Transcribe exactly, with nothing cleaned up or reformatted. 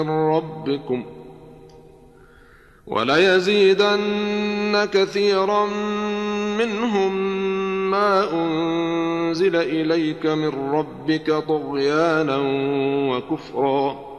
ربكم وليزيدن كثيرا منهم ما أنزل إليك من ربك طغيانا وكفرا